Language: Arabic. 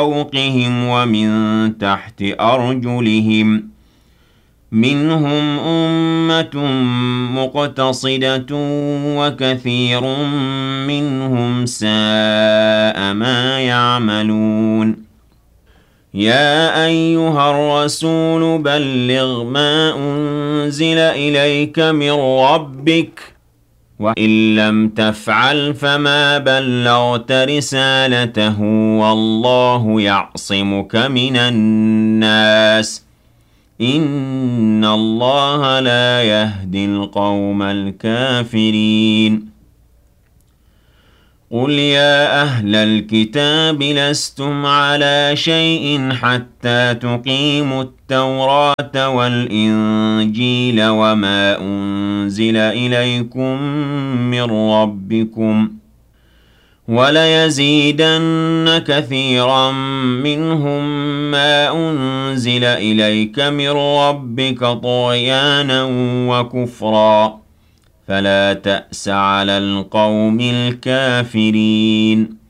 فوقهم ومن تحت أرجلهم منهم أمة مقتصدة وكثير منهم ساء ما يعملون يا أيها الرسول بلغ ما أنزل إليك من ربك وإن لم تفعل فما بلغت رسالته والله يعصمك من الناس إن الله لا يهدي القوم الكافرين قل يا أهل الكتاب لستم على شيء حتى تقيموا التوراة والإنجيل وما أنزل إليكم من ربكم وليزيدن كثيرا منهم ما أنزل إليك من ربك طغيانا وكفرا فلا تأس على القوم الكافرين